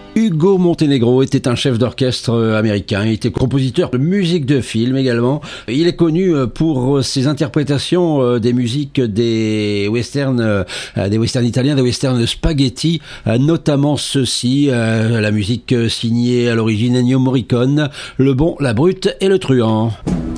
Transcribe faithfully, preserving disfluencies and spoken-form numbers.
Hugo Montenegro était un chef d'orchestre américain. Il était compositeur de musique de film également. Il est connu pour ses interprétations des musiques des westerns, des westerns italiens, des westerns spaghetti, notamment ceux-ci, la musique signée à l'origine Ennio Morricone, Le Bon, la Brute et le Truand.